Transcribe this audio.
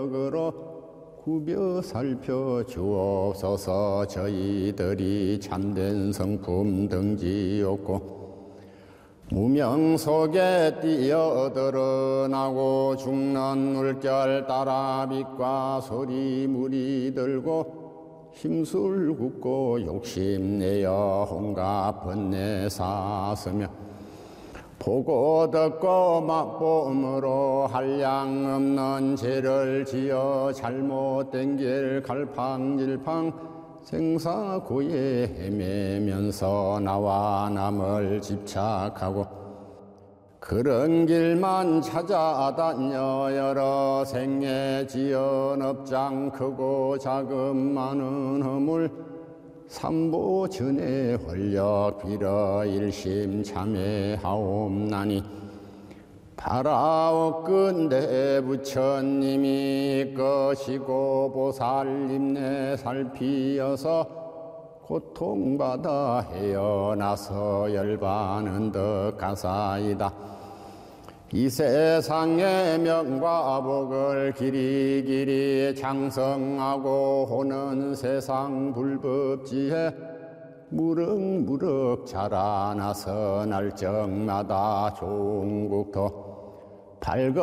덕으로 구벼 살펴 주옵소서. 저희들이 참된 성품 등지없고 무명 속에 뛰어들어나고 죽는 물결 따라 빛과 소리 물이 들고 힘술 굽고 욕심내어 온갖 번뇌 사서며 보고 듣고 맛봄으로 한량 없는 죄를 지어 잘못된 길 갈팡질팡 생사고에 헤매면서 나와 남을 집착하고 그런 길만 찾아다녀 여러 생애 지은 업장 크고 작은 많은 허물 삼보전에 홀려 빌어 일심 참회하옵나니 바라옵건대 부처님이 것이고 보살님네 살피어서 고통받아 헤어나서 열반은 덕하사이다. 이 세상의 명과 복을 길이길이 장성하고 호는 세상 불법지에 무럭무럭 자라나서 날적마다 좋은 국토 밝은